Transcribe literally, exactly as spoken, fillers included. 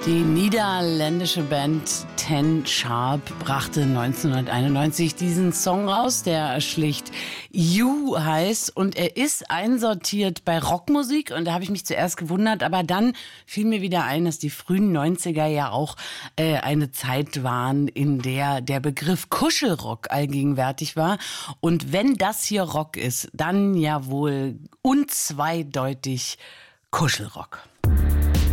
Die niederländische Band Ten Sharp brachte neunzehnhunderteinundneunzig diesen Song raus, der schlicht You heißt, und er ist einsortiert bei Rockmusik, und da habe ich mich zuerst gewundert, aber dann fiel mir wieder ein, dass die frühen neunziger ja auch äh, eine Zeit waren, in der der Begriff Kuschelrock allgegenwärtig war, und wenn das hier Rock ist, dann ja wohl unzweideutig Kuschelrock.